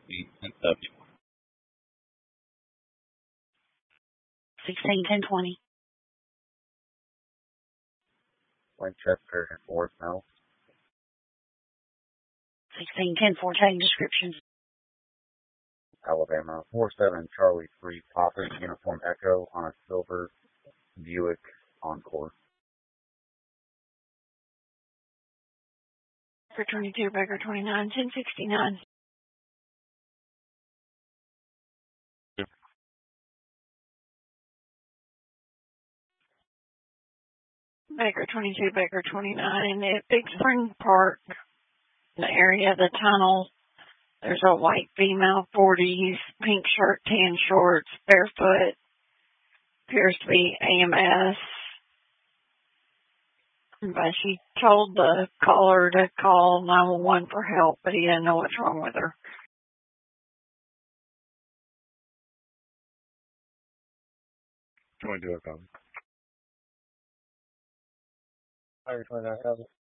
Kentucky. 16-10-20. Winchester and Fort Mill. 16-10-14 descriptions. Alabama. 47 Charlie 3 Papa Uniform Echo on a silver Buick Encore. For 22, Baker 29, 1069. Baker 22, Baker 29. At Big Spring Park, the area of the tunnel, there's a white female, 40s, pink shirt, tan shorts, barefoot. Appears to be AMS. But she told the caller to call 911 for help, but he didn't know what's wrong with her. 22 O'clock. Baker 29,000.